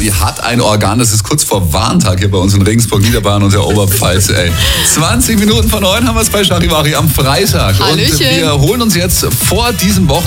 die hat ein Organ. Das ist kurz vor Warntag hier bei uns in Regensburg, Niederbayern und der Oberpfalz. 20 Minuten vor 9 haben wir es bei Charivari am Freitag. Hallöchen. Und wir holen uns jetzt vor diesem Wochenende